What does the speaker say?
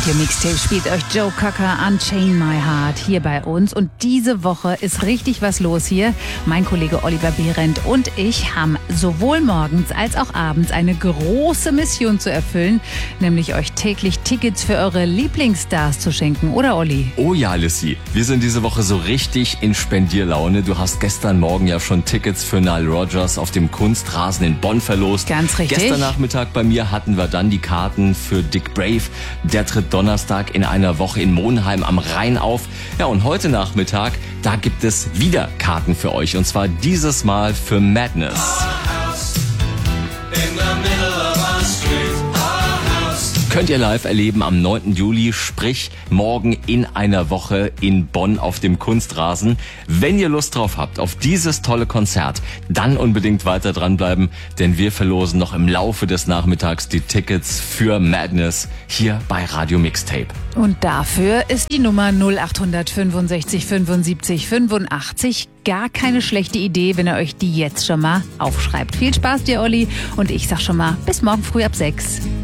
Radio Mixtape spielt euch Joe Cocker Unchain My Heart hier bei uns. Und diese Woche ist richtig was los hier. Mein Kollege Oliver Behrendt und ich haben sowohl morgens als auch abends eine große Mission zu erfüllen, nämlich euch täglich Tickets für eure Lieblingsstars zu schenken, oder Olli? Oh ja, Lissy, wir sind diese Woche so richtig in Spendierlaune. Du hast gestern Morgen ja schon Tickets für Nile Rodgers auf dem Kunstrasen in Bonn verlost. Ganz richtig. Gestern Nachmittag bei mir hatten wir dann die Karten für Dick Brave. Der tritt Donnerstag in einer Woche in Monheim am Rhein auf. Ja, und heute Nachmittag, da gibt es wieder Karten für euch. Und zwar dieses Mal für Madness. Könnt ihr live erleben am 9. Juli, sprich morgen in einer Woche in Bonn auf dem Kunstrasen. Wenn ihr Lust drauf habt, auf dieses tolle Konzert, dann unbedingt weiter dranbleiben, denn wir verlosen noch im Laufe des Nachmittags die Tickets für Madness hier bei Radio Mixtape. Und dafür ist die Nummer 0800 65 75 85 gar keine schlechte Idee, wenn ihr euch die jetzt schon mal aufschreibt. Viel Spaß dir, Olli, und ich sag schon mal bis morgen früh ab 6.